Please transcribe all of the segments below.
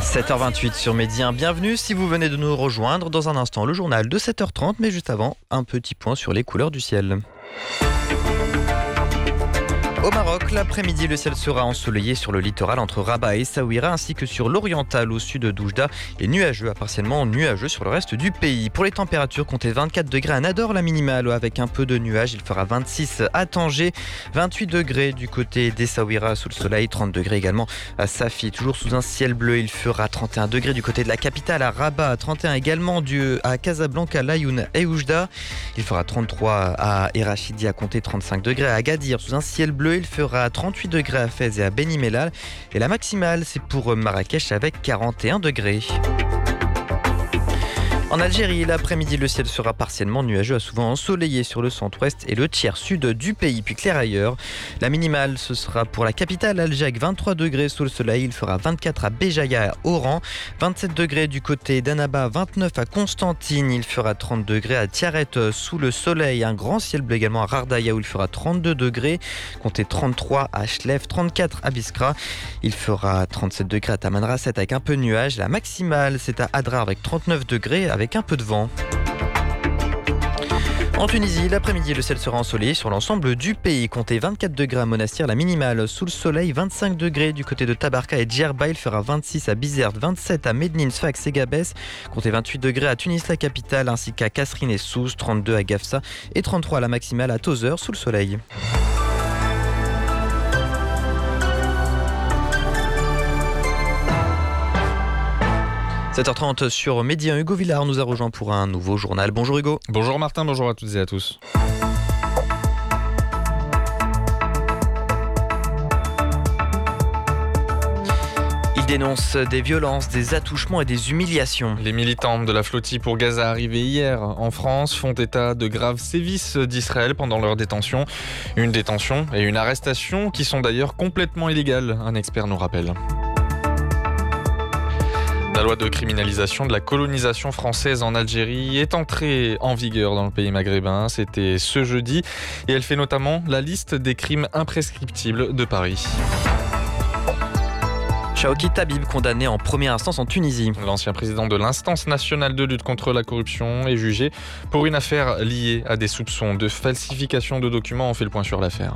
7h28 sur Midi 1, bienvenue si vous venez de nous rejoindre. Dans un instant, le journal de 7h30, mais juste avant, un petit point sur les couleurs du ciel. Au Maroc, l'après-midi, le ciel sera ensoleillé sur le littoral entre Rabat et Essaouira ainsi que sur l'oriental au sud d'Oujda et nuageux, partiellement nuageux sur le reste du pays. Pour les températures, comptez 24 degrés à Nador, la minimale avec un peu de nuages. Il fera 26 à Tanger, 28 degrés du côté d'Essaouira sous le soleil, 30 degrés également à Safi. Toujours sous un ciel bleu, il fera 31 degrés du côté de la capitale à Rabat, 31 également à Casablanca, Laayoune et Oujda. Il fera 33 à Erachidi à compter 35 degrés à Agadir sous un ciel bleu. Il fera 38 degrés à Fès et à Beni Mellal. Et la maximale, c'est pour Marrakech avec 41 degrés. En Algérie, l'après-midi, le ciel sera partiellement nuageux, à souvent ensoleillé sur le centre-ouest et le tiers sud du pays, puis clair ailleurs. La minimale, ce sera pour la capitale Alger avec 23 degrés sous le soleil. Il fera 24 à Béjaïa et à Oran, 27 degrés du côté d'Annaba, 29 à Constantine. Il fera 30 degrés à Tiaret sous le soleil. Un grand ciel bleu également à Rardaya où il fera 32 degrés. Comptez 33 à Chlef, 34 à Biskra. Il fera 37 degrés à Tamanrasset avec un peu de nuages. La maximale, c'est à Adrar avec 39 degrés avec un peu de vent. En Tunisie, l'après-midi, le ciel sera ensoleillé sur l'ensemble du pays. Comptez 24 degrés à Monastir, la minimale sous le soleil, 25 degrés du côté de Tabarka et Djerba. Il fera 26 à Bizerte, 27 à Medellin, Sfax et Gabès. Comptez 28 degrés à Tunis, la capitale, ainsi qu'à Kasserine et Sousse, 32 à Gafsa et 33 à la maximale à Tozeur sous le soleil. – 7h30 sur Midi 1, Hugo Villard nous a rejoint pour un nouveau journal. Bonjour Hugo. Bonjour Martin, bonjour à toutes et à tous. Il dénonce des violences, des attouchements et des humiliations. Les militants de la flottille pour Gaza arrivés hier en France font état de graves sévices d'Israël pendant leur détention. Une détention et une arrestation qui sont d'ailleurs complètement illégales, un expert nous rappelle. La loi de criminalisation de la colonisation française en Algérie est entrée en vigueur dans le pays maghrébin. C'était ce jeudi et elle fait notamment la liste des crimes imprescriptibles de Paris. Chawki Tabib, condamné en première instance en Tunisie. L'ancien président de l'instance nationale de lutte contre la corruption est jugé pour une affaire liée à des soupçons de falsification de documents. On fait le point sur l'affaire.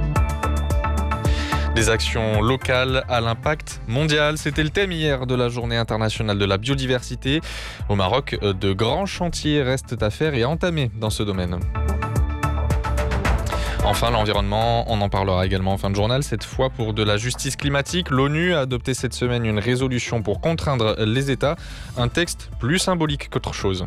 Des actions locales à l'impact mondial, c'était le thème hier de la Journée internationale de la biodiversité. Au Maroc, de grands chantiers restent à faire et à entamer dans ce domaine. Enfin, l'environnement, on en parlera également en fin de journal, cette fois pour de la justice climatique. L'ONU a adopté cette semaine une résolution pour contraindre les États, un texte plus symbolique qu'autre chose.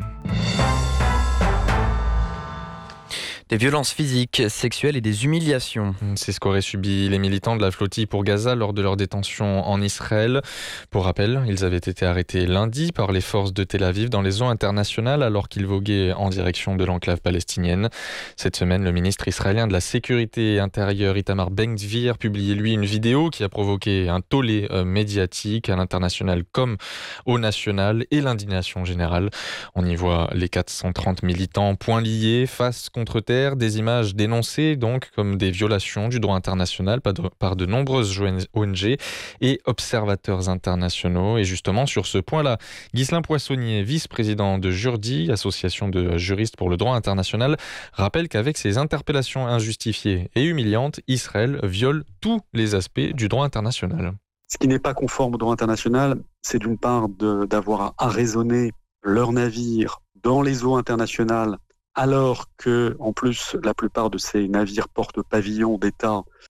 Des violences physiques, sexuelles et des humiliations. C'est ce qu'auraient subi les militants de la flottille pour Gaza lors de leur détention en Israël. Pour rappel, ils avaient été arrêtés lundi par les forces de Tel Aviv dans les eaux internationales alors qu'ils voguaient en direction de l'enclave palestinienne. Cette semaine, le ministre israélien de la Sécurité intérieure Itamar Ben-Gvir publiait lui une vidéo qui a provoqué un tollé médiatique à l'international comme au national et l'indignation générale. On y voit les 430 militants poings liés, face contre terre. Des images dénoncées donc comme des violations du droit international par de nombreuses ONG et observateurs internationaux. Et justement sur ce point-là, Ghislain Poissonnier, vice-président de Jurdi, association de juristes pour le droit international, rappelle qu'avec ces interpellations injustifiées et humiliantes, Israël viole tous les aspects du droit international. Ce qui n'est pas conforme au droit international, c'est d'une part d'avoir à arraisonner leurs navires dans les eaux internationales alors que, en plus, la plupart de ces navires portent pavillon d'État